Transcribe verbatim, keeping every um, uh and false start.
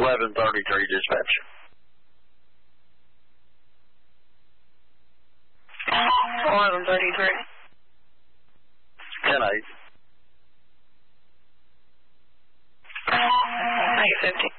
eleven thirty-three, dispatch. eleven thirty-three. ten eight. eight fifty.